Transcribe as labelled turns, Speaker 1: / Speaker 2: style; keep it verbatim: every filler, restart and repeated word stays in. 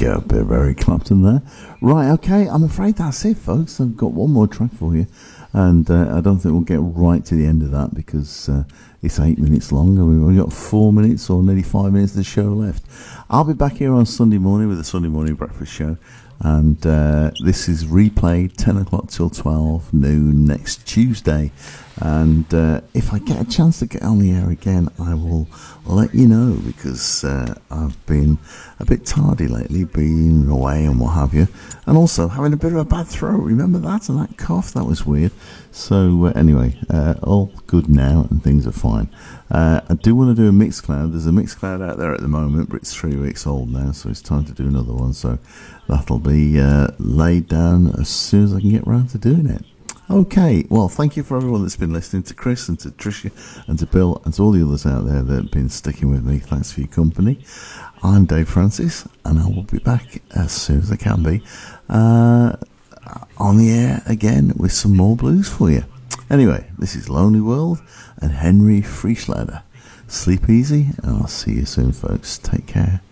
Speaker 1: go, bit of Eric Clapton there. Right, okay, I'm afraid that's it, folks. I've got one more track for you, and uh, I don't think we'll get right to the end of that because uh, it's eight minutes long, and we've only got four minutes or nearly five minutes of the show left. I'll be back here on Sunday morning with the Sunday Morning Breakfast Show, and uh, this is replayed ten o'clock till twelve noon next Tuesday. And uh, if I get a chance to get on the air again, I will let you know, because uh, I've been a bit tardy lately, being away and what have you, and also having a bit of a bad throat. Remember that? And that cough, that was weird. So uh, anyway, uh, all good now and things are fine. Uh, I do want to do a Mixcloud. There's a Mixcloud out there at the moment, but it's three weeks old now, so it's time to do another one. So that'll be uh, laid down as soon as I can get round to doing it. Okay, well, thank you for everyone that's been listening, to Chris and to Tricia and to Bill and to all the others out there that have been sticking with me. Thanks for your company. I'm Dave Francis, and I will be back as soon as I can be uh, on the air again with some more blues for you. Anyway, this is Lonely World and Henry Frischlader. Sleep easy, and I'll see you soon, folks. Take care.